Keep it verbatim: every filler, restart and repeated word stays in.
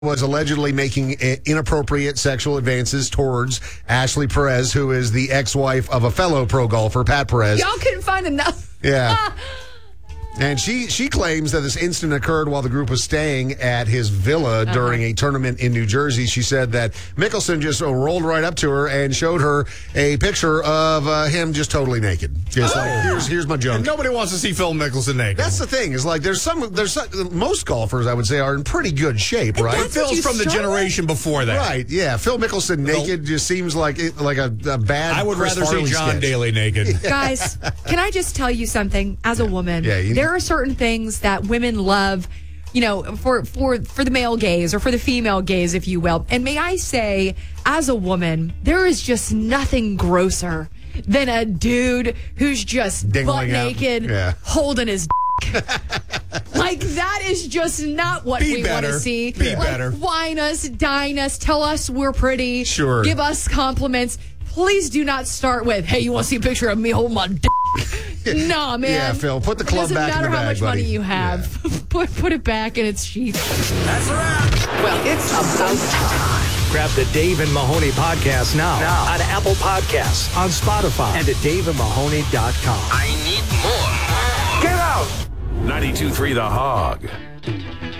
was allegedly making inappropriate sexual advances towards Ashley Perez, who is the ex-wife of a fellow pro golfer, Pat Perez. Y'all couldn't find enough. Yeah. And she she claims that this incident occurred while the group was staying at his villa uh-huh. during a tournament in New Jersey. She said that Mickelson just uh, rolled right up to her and showed her a picture of uh, him just totally naked. Just oh. like, here's here's my junk. And nobody wants to see Phil Mickelson naked. That's the thing. Is like there's some there's some, most golfers I would say are in pretty good shape, and right? Phil's from the generation before that, right? Yeah, Phil Mickelson naked well, just seems like like a, a bad. I would Chris rather Farley see John sketch. Daly naked. Guys, can I just tell you something? As a woman, yeah, you, there are certain things that women love, you know, for, for, for the male gaze or for the female gaze, if you will. And may I say, as a woman, there is just nothing grosser than a dude who's just Dingling butt out. naked, yeah. holding his dick. Like, that is just not what Be we want to see. Be like, better. Wine us, dine us, tell us we're pretty. Sure. Give us compliments. Please do not start with, hey, you want to see a picture of me holding my dick? Nah, man. Yeah, Phil, put the club back in the bag, It doesn't matter how much buddy. money you have. Yeah. put put it back in its sheath. That's a wrap. Well, it's about time. Grab the Dave and Mahoney podcast now, now on Apple Podcasts, on Spotify, and at dave and mahoney dot com. I need more. Get out. ninety-two point three The Hog.